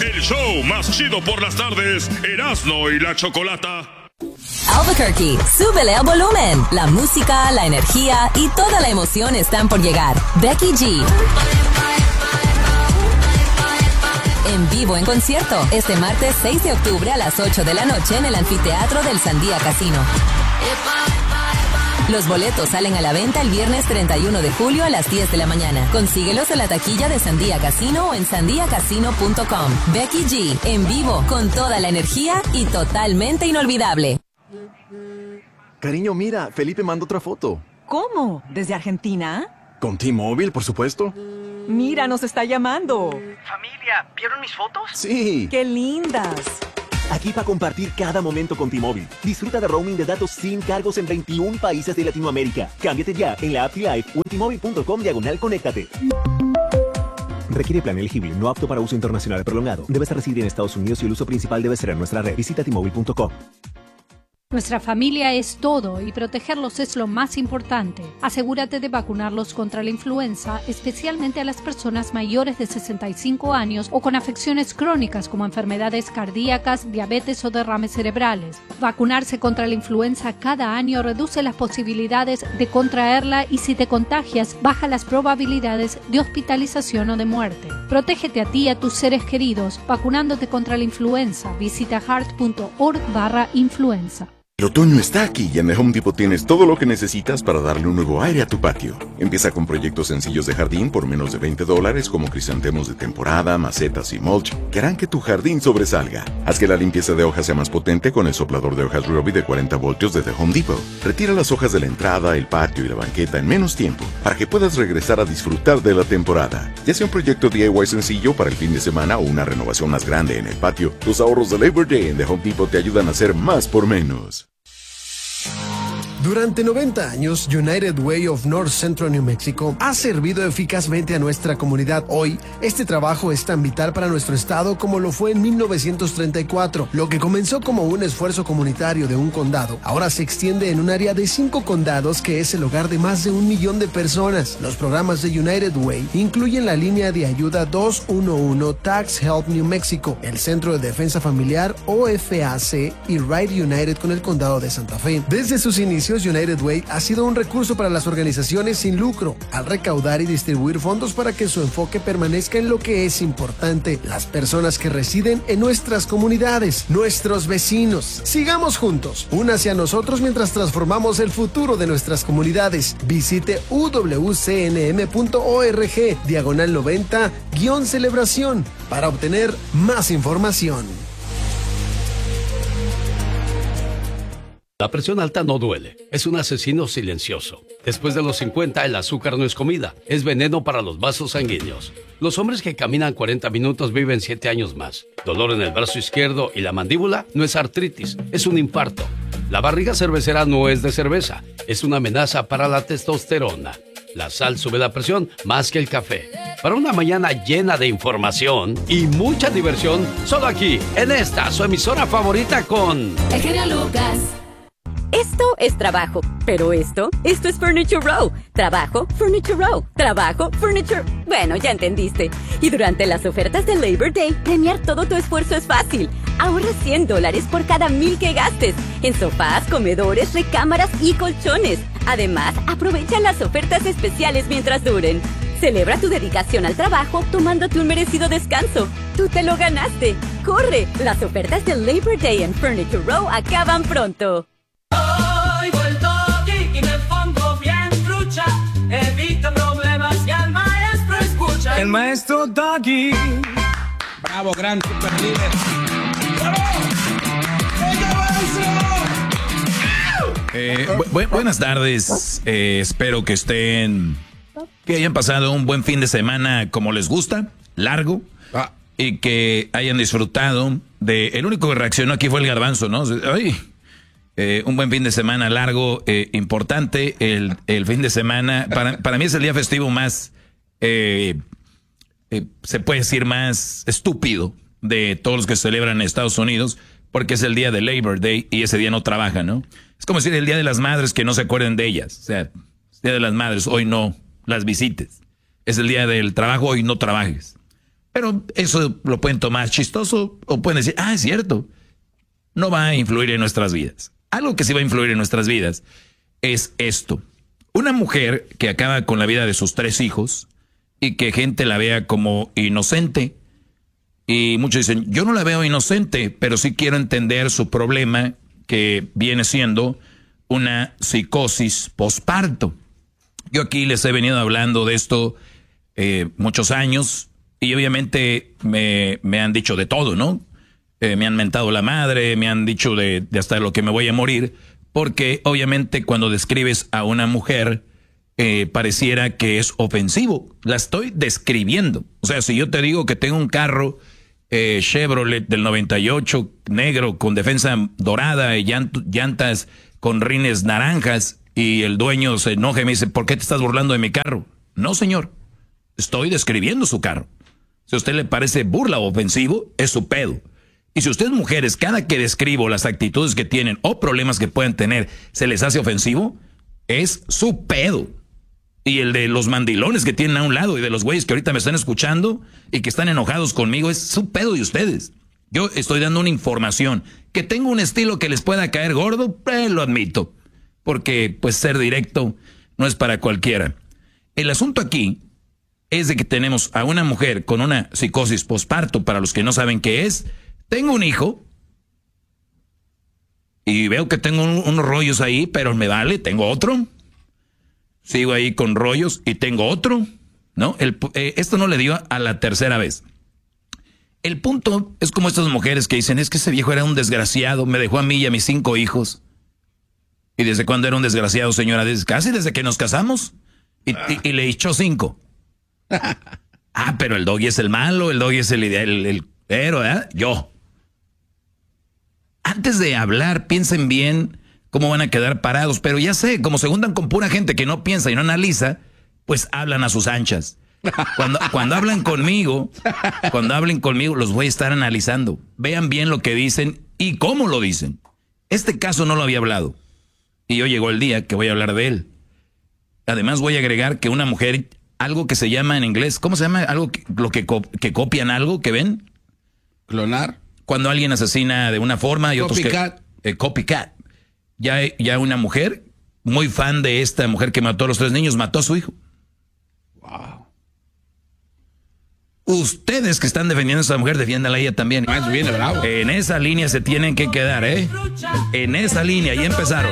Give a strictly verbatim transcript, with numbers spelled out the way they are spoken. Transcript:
El show más chido por las tardes, Erasmo y la Chocolata. Albuquerque, súbele al volumen. La música, la energía y toda la emoción están por llegar. Becky G. En vivo en concierto, este martes seis de octubre a las ocho de la noche en el anfiteatro del Sandía Casino. Los boletos salen a la venta el viernes treinta y uno de julio a las diez de la mañana. Consíguelos en la taquilla de Sandía Casino o en sandia casino punto com. Becky G, en vivo, con toda la energía y totalmente inolvidable. Cariño, mira, Felipe mandó otra foto. ¿Cómo? ¿Desde Argentina? Con T-Mobile, por supuesto. Mira, nos está llamando. Familia, ¿vieron mis fotos? Sí. ¡Qué lindas! Aquí para compartir cada momento con T-Mobile. Disfruta de roaming de datos sin cargos en veintiún países de Latinoamérica. Cámbiate ya en la app T-Live o en T-Mobile punto com diagonal conéctate. Requiere plan elegible, no apto para uso internacional prolongado. Debes residir en Estados Unidos y el uso principal debe ser en nuestra red. Visita T Mobile punto com. Nuestra familia es todo y protegerlos es lo más importante. Asegúrate de vacunarlos contra la influenza, especialmente a las personas mayores de sesenta y cinco años o con afecciones crónicas como enfermedades cardíacas, diabetes o derrames cerebrales. Vacunarse contra la influenza cada año reduce las posibilidades de contraerla y si te contagias, baja las probabilidades de hospitalización o de muerte. Protégete a ti y a tus seres queridos vacunándote contra la influenza. Visita heart punto org barra influenza. El otoño está aquí y en The Home Depot tienes todo lo que necesitas para darle un nuevo aire a tu patio. Empieza con proyectos sencillos de jardín por menos de veinte dólares como crisantemos de temporada, macetas y mulch que harán que tu jardín sobresalga. Haz que la limpieza de hojas sea más potente con el soplador de hojas Ryobi de cuarenta voltios de The Home Depot. Retira las hojas de la entrada, el patio y la banqueta en menos tiempo para que puedas regresar a disfrutar de la temporada. Ya sea un proyecto D I Y sencillo para el fin de semana o una renovación más grande en el patio, los ahorros de Labor Day en The Home Depot te ayudan a hacer más por menos. Durante noventa años, United Way of North Central New Mexico ha servido eficazmente a nuestra comunidad. Hoy, este trabajo es tan vital para nuestro estado como lo fue en mil novecientos treinta y cuatro. Lo que comenzó como un esfuerzo comunitario de un condado, ahora se extiende en un área de cinco condados que es el hogar de más de un millón de personas. Los programas de United Way incluyen la línea de ayuda dos uno uno Tax Help New Mexico, el Centro de Defensa Familiar O F A C y Ride United con el condado de Santa Fe. Desde sus inicios, United Way ha sido un recurso para las organizaciones sin lucro, al recaudar y distribuir fondos para que su enfoque permanezca en lo que es importante, las personas que residen en nuestras comunidades, nuestros vecinos. Sigamos juntos, únase a nosotros mientras transformamos el futuro de nuestras comunidades. Visite u w c n m punto org, diagonal noventa, guión celebración, para obtener más información. La presión alta no duele, es un asesino silencioso. Después de los cincuenta, el azúcar no es comida, es veneno para los vasos sanguíneos. Los hombres que caminan cuarenta minutos viven siete años más. Dolor en el brazo izquierdo y la mandíbula no es artritis, es un infarto. La barriga cervecera no es de cerveza, es una amenaza para la testosterona. La sal sube la presión más que el café. Para una mañana llena de información y mucha diversión, solo aquí, en esta, su emisora favorita con... El genio Lucas. Esto es trabajo, pero esto, esto es Furniture Row. Trabajo, Furniture Row. Trabajo, Furniture... Bueno, ya entendiste. Y durante las ofertas de Labor Day, premiar todo tu esfuerzo es fácil. Ahorra cien dólares por cada mil que gastes en sofás, comedores, recámaras y colchones. Además, aprovecha las ofertas especiales mientras duren. Celebra tu dedicación al trabajo tomándote un merecido descanso. Tú te lo ganaste. ¡Corre! Las ofertas de Labor Day en Furniture Row acaban pronto. Oigo el toque y me pongo bien trucha. Evito problemas y al maestro escucha. El maestro Doggy. Bravo, gran super líder. ¡Bravo! Eh, bu buenas tardes. Eh, espero que estén, que hayan pasado un buen fin de semana como les gusta, largo, ah. y que hayan disfrutado de. El único que reaccionó aquí fue el Garbanzo, ¿no? Ay. Eh, un buen fin de semana largo, eh, importante, el, el fin de semana, para, para mí es el día festivo más, eh, eh, se puede decir más estúpido de todos los que se celebran en Estados Unidos, porque es el día de Labor Day y ese día no trabajan, ¿no? Es como decir el día de las madres que no se acuerden de ellas, o sea, el día de las madres, hoy no las visites, es el día del trabajo, hoy no trabajes. Pero eso lo pueden tomar chistoso o pueden decir, ah, es cierto. No va a influir en nuestras vidas. Algo que sí va a influir en nuestras vidas es esto. Una mujer que acaba con la vida de sus tres hijos y que gente la vea como inocente. Y muchos dicen, yo no la veo inocente, pero sí quiero entender su problema que viene siendo una psicosis posparto. Yo aquí les he venido hablando de esto eh, muchos años y obviamente me, me han dicho de todo, ¿no? Eh, me han mentado la madre, me han dicho de, de hasta lo que me voy a morir, porque obviamente cuando describes a una mujer eh, pareciera que es ofensivo. La estoy describiendo. O sea, si yo te digo que tengo un carro eh, Chevrolet del noventa y ocho, negro, con defensa dorada y llant- llantas con rines naranjas, y el dueño se enoja y me dice, ¿por qué te estás burlando de mi carro? No, señor, estoy describiendo su carro. Si a usted le parece burla o ofensivo, es su pedo. Y si ustedes mujeres, cada que describo las actitudes que tienen o problemas que pueden tener, se les hace ofensivo, es su pedo. Y el de los mandilones que tienen a un lado y de los güeyes que ahorita me están escuchando y que están enojados conmigo, es su pedo de ustedes. Yo estoy dando una información. Que tengo un estilo que les pueda caer gordo, eh, lo admito. Porque, pues, ser directo no es para cualquiera. El asunto aquí es de que tenemos a una mujer con una psicosis posparto, para los que no saben qué es. Tengo un hijo y veo que tengo un, unos rollos ahí, pero me vale, tengo otro. Sigo ahí con rollos y tengo otro, ¿no? El, eh, esto no le dio a la tercera vez. El punto es como estas mujeres que dicen, es que ese viejo era un desgraciado, me dejó a mí y a mis cinco hijos. ¿Y desde cuándo era un desgraciado, señora? Desde, casi desde que nos casamos. Y, y, y le echó cinco. Ah, pero el doggy es el malo, el doggy es el, el, el héroe, ¿eh? Yo. Antes de hablar, piensen bien cómo van a quedar parados. Pero ya sé, como se juntan con pura gente que no piensa y no analiza, pues hablan a sus anchas. Cuando, cuando hablan conmigo, cuando hablen conmigo, los voy a estar analizando. Vean bien lo que dicen y cómo lo dicen. Este caso no lo había hablado. Y hoy llegó el día que voy a hablar de él. Además voy a agregar que una mujer, algo que se llama en inglés, ¿cómo se llama? Algo que, lo que, que copian algo, que ven. Clonar. Cuando alguien asesina de una forma y otros que... Copycat. Eh, copycat. Ya, ya una mujer, muy fan de esta mujer que mató a los tres niños, mató a su hijo. Wow. Ustedes que están defendiendo a esa mujer, defiéndanla a ella también. No, eso viene bravo. En esa línea se tienen que quedar, ¿eh? En esa línea, y empezaron.